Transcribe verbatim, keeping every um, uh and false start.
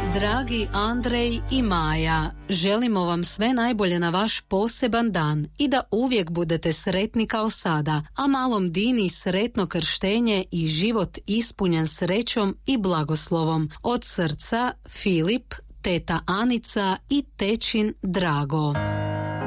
Dragi Andrej i Maja, želimo vam sve najbolje na vaš poseban dan i da uvijek budete sretni kao sada, a malom Dini sretno krštenje i život ispunjen srećom i blagoslovom. Od srca Filip, teta Anica i tečin Drago.